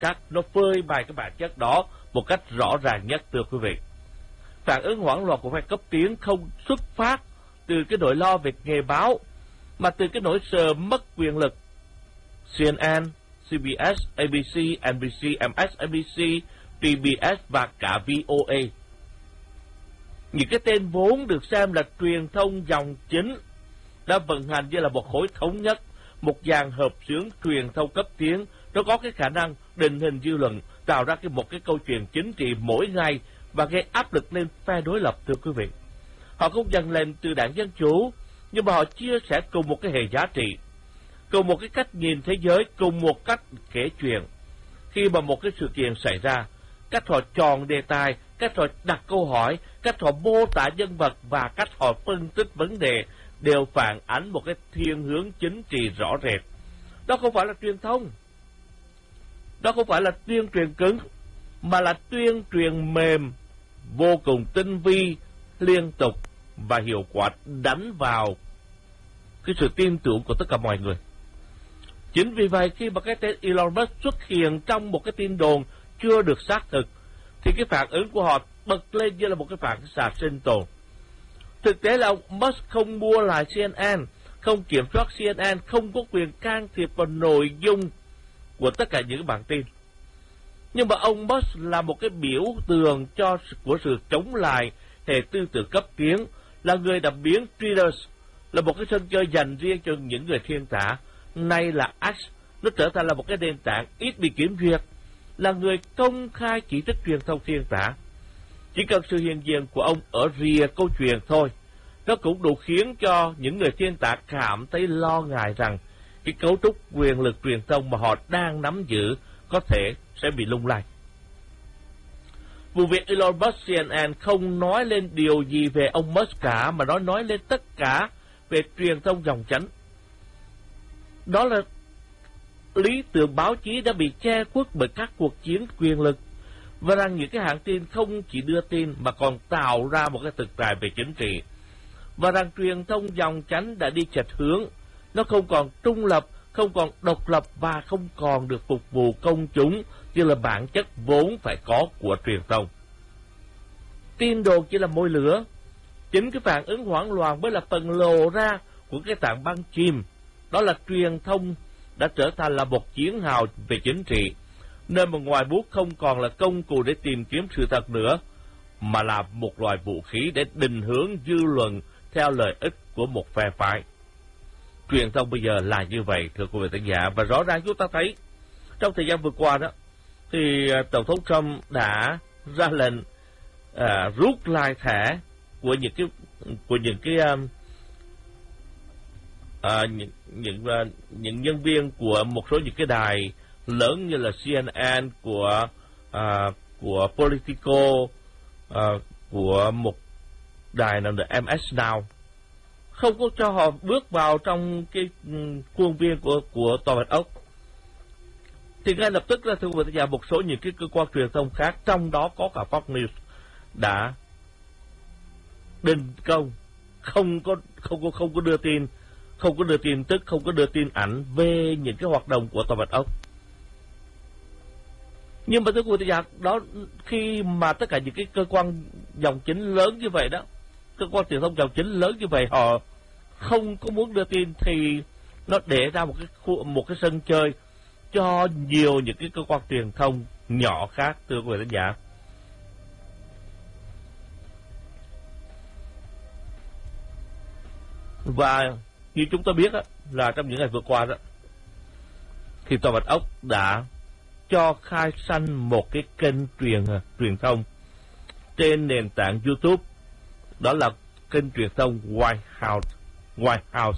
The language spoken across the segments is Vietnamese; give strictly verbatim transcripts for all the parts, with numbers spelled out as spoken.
cắt, nó phơi bày cái bản chất đó một cách rõ ràng nhất, thưa quý vị. Phản ứng hoảng loạn của phe cấp tiến không xuất phát từ cái nỗi lo về nghề báo, mà từ cái nỗi sợ mất quyền lực. xê en en, xê bê ét, a bê xê, en bê xê, em ét en bê xê, pê bê ét và cả vê o a. Những cái tên vốn được xem là truyền thông dòng chính đã vận hành như là một khối thống nhất, một dàn hợp xướng truyền thông cấp tiến. Nó có cái khả năng định hình dư luận, tạo ra cái một cái câu chuyện chính trị mỗi ngày và gây áp lực lên phe đối lập, thưa quý vị. Họ không dần lên từ đảng Dân Chủ, nhưng mà họ chia sẻ cùng một cái hệ giá trị, cùng một cái cách nhìn thế giới, cùng một cách kể chuyện. Khi mà một cái sự kiện xảy ra, cách họ chọn đề tài, cách họ đặt câu hỏi, cách họ mô tả nhân vật và cách họ phân tích vấn đề đều phản ánh một cái thiên hướng chính trị rõ rệt. Đó không phải là truyền thông, đó không phải là tuyên truyền cứng, mà là tuyên truyền mềm, vô cùng tinh vi, liên tục và hiệu quả, đánh vào cái sự tin tưởng của tất cả mọi người. Chính vì vậy khi mà cái tên Elon Musk xuất hiện trong một cái tin đồn chưa được xác thực, thì cái phản ứng của họ bật lên như là một cái phản xạ sinh tồn. Thực tế là ông Musk không mua lại xê en en, không kiểm soát xê en en, không có quyền can thiệp vào nội dung của tất cả những bản tin. Nhưng mà ông Musk là một cái biểu tượng cho của sự chống lại hệ tư tưởng cấp tiến, là người đã biến Twitter là một cái sân chơi dành riêng cho những người thiên tả. Nay là X, nó trở thành là một cái nền tảng ít bị kiểm duyệt, là người công khai chỉ trích truyền thông thiên tả. Chỉ cần sự hiện diện của ông ở rìa câu chuyện thôi, nó cũng đủ khiến cho những người thiên tả cảm thấy lo ngại rằng cái cấu trúc quyền lực truyền thông mà họ đang nắm giữ có thể sẽ bị lung lay. Vụ việc Elon Musk, xê en en không nói lên điều gì về ông Musk cả, mà nó nói lên tất cả về truyền thông dòng chánh. Đó là lý tưởng báo chí đã bị che khuất bởi các cuộc chiến quyền lực, và rằng những cái hãng tin không chỉ đưa tin mà còn tạo ra một cái thực tại về chính trị, và rằng truyền thông dòng chánh đã đi chệch hướng, nó không còn trung lập, không còn độc lập và không còn được phục vụ công chúng như là bản chất vốn phải có của truyền thông. Tin đồn chỉ là mồi lửa, chính cái phản ứng hoảng loạn mới là phần lộ ra của cái tảng băng chìm. Đó là truyền thông đã trở thành là một chiến hào về chính trị, nơi mà ngoài bút không còn là công cụ để tìm kiếm sự thật nữa, mà là một loại vũ khí để định hướng dư luận theo lợi ích của một phe phái. Truyền thông bây giờ là như vậy, thưa quý vị khán giả, và rõ ràng chúng ta thấy trong thời gian vừa qua đó thì Tổng thống Trump đã ra lệnh à, rút lại thẻ của những cái của những cái um, à, những những uh, những nhân viên của một số những cái đài lớn như là xê en en, của uh, của Politico, uh, của một đài nào là em ét Now, không có cho họ bước vào trong cái um, khuôn viên của của Tòa Bạch Ốc. Thì ngay lập tức là thưa quý vị và một số những cái cơ quan truyền thông khác, trong đó có cả Fox News, đã đình công, không có không có không có đưa tin, không có đưa tin tức, không có đưa tin ảnh về những cái hoạt động của Tòa Bạch Ốc. Nhưng mà thưa quý vị và đó, khi mà tất cả những cái cơ quan dòng chính lớn như vậy đó, cơ quan truyền thông dòng chính lớn như vậy họ không có muốn đưa tin, thì nó để ra một cái khu, một cái sân chơi cho nhiều những cái cơ quan truyền thông nhỏ khác, thưa quý vị khán giả. Và như chúng ta biết á, là trong những ngày vừa qua đó, thì Tòa Bạch Ốc đã cho khai sanh một cái kênh truyền truyền thông trên nền tảng YouTube, đó là kênh truyền thông White House. White House.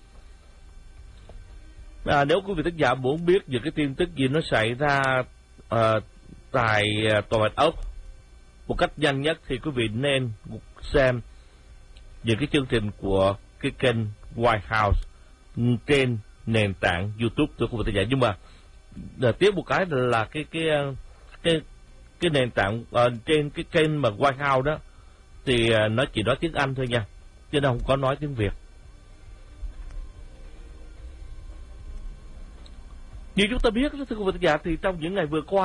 À, nếu quý vị khán giả muốn biết những cái tin tức gì nó xảy ra uh, tại uh, Tòa Bạch Ốc một cách nhanh nhất, thì quý vị nên xem những cái chương trình của cái kênh White House trên nền tảng YouTube, tôi không thể dạy. Nhưng mà tiếp một cái là cái cái cái cái nền tảng uh, trên cái kênh mà White House đó thì uh, nó chỉ nói tiếng Anh thôi nha, chứ nó không có nói tiếng Việt. Như chúng ta biết, thưa quý vị khán giả, thì trong những ngày vừa qua